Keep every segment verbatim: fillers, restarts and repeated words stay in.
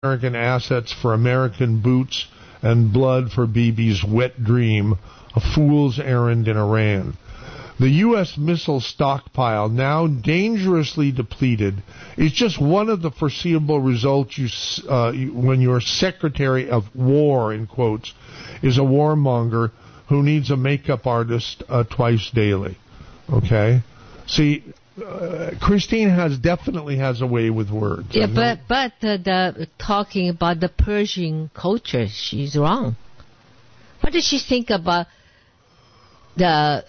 American assets for American boots and blood for Bibi's wet dream, a fool's errand in Iran. The U S missile stockpile, now dangerously depleted, is just one of the foreseeable results you, uh, when your Secretary of War, in quotes, is a warmonger who needs a makeup artist uh, twice daily. Okay? See, uh, Christine has definitely has a way with words. Yeah, but but uh, the talking about the Persian culture, she's wrong. What does she think about the...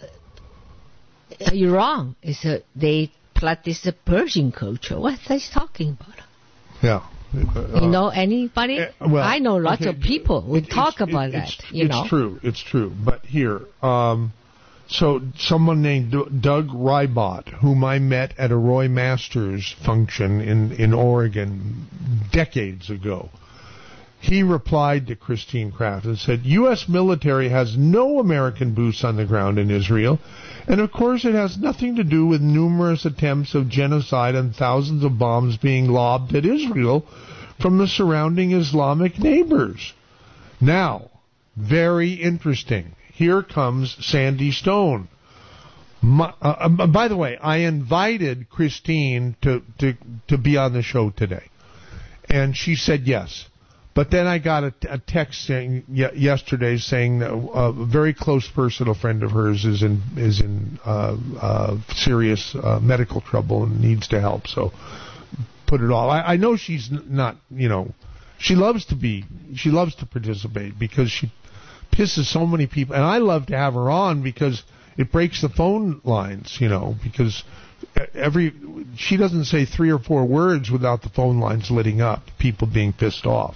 Uh, you're wrong. It's a, they practice the Persian culture. What are they talking about? Yeah. Uh, you know anybody? Uh, well, I know lots okay, of people who it, talk about that. It's, you it's know, true. It's true. But here, um, so someone named D- Doug Rybot, whom I met at a Roy Masters function in in Oregon decades ago, he replied to Christine Kraft and said, U S military has no American boots on the ground in Israel, and of course it has nothing to do with numerous attempts of genocide and thousands of bombs being lobbed at Israel from the surrounding Islamic neighbors. Now, very interesting. Here comes Sandy Stone. My, uh, uh, by the way, I invited Christine to, to, to be on the show today, and she said yes. But then I got a, a text saying, y- yesterday saying that a very close personal friend of hers is in is in uh, uh, serious uh, medical trouble and needs to help. So put it all. I, I know she's not, you know, she loves to be, she loves to participate because she pisses so many people. And I love to have her on because it breaks the phone lines, you know, because every she doesn't say three or four words without the phone lines lighting up, people being pissed off.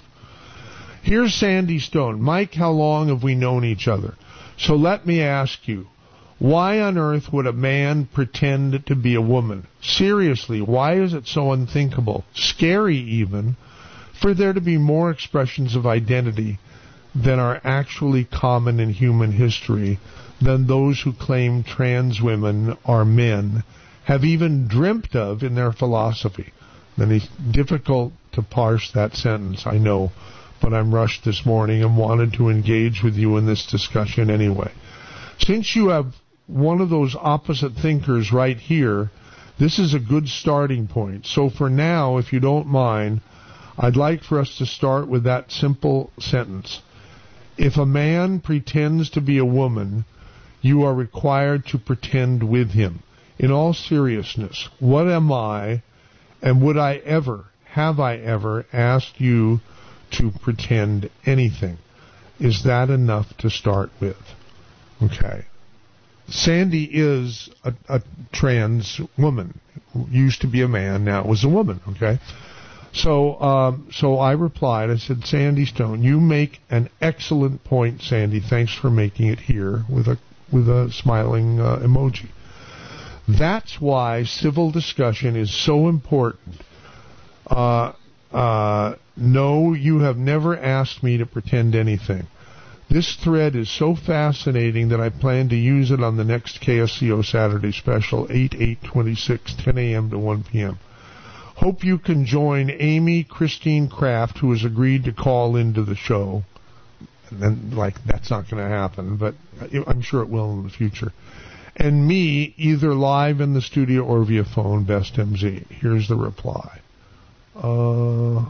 Here's Sandy Stone. Mike, how long have we known each other? So let me ask you, why on earth would a man pretend to be a woman? Seriously, why is it so unthinkable, scary even, for there to be more expressions of identity than are actually common in human history than those who claim trans women are men have even dreamt of in their philosophy? Then it's difficult to parse that sentence, I know, but I'm rushed this morning and wanted to engage with you in this discussion anyway. Since you have one of those opposite thinkers right here, this is a good starting point. So for now, if you don't mind, I'd like for us to start with that simple sentence. If a man pretends to be a woman, you are required to pretend with him. In all seriousness, what am I, and would I ever, have I ever asked you to pretend anything? Is that enough to start with? Okay. Sandy is a, a trans woman. Used to be a man, now was a woman, okay? So um, so I replied, I said, Sandy Stone, you make an excellent point, Sandy. Thanks for making it here with a with a smiling uh, emoji. That's why civil discussion is so important. Uh, uh, no, you have never asked me to pretend anything. This thread is so fascinating that I plan to use it on the next K S C O Saturday special, eight eight twenty-six, ten a.m. to one p.m. Hope you can join Amy Christine Kraft, who has agreed to call into the show. And then, like, that's not going to happen, but I'm sure it will in the future. And me, either live in the studio or via phone, Best M Z. Here's the reply. Uh,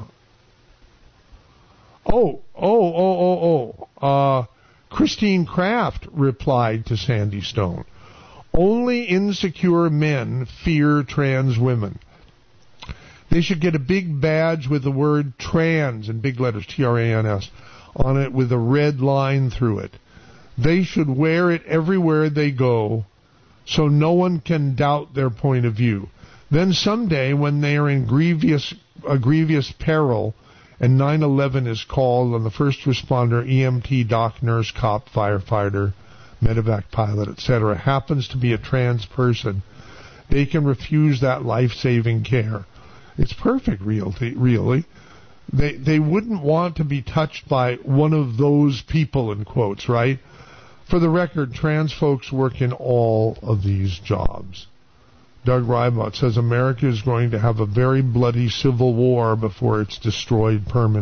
oh, oh, oh, oh, oh. Uh, Christine Kraft replied to Sandy Stone. Only insecure men fear trans women. They should get a big badge with the word trans in big letters, T R A N S, on it with a red line through it. They should wear it everywhere they go so no one can doubt their point of view. Then someday, when they are in grievous, a grievous peril and nine eleven is called on the first responder, E M T, doc, nurse, cop, firefighter, medevac pilot, et cetera, happens to be a trans person, they can refuse that life-saving care. It's perfect, really. really. They they wouldn't want to be touched by one of those people, in quotes, right? For the record, trans folks work in all of these jobs. Doug Rybot says America is going to have a very bloody civil war before it's destroyed permanently.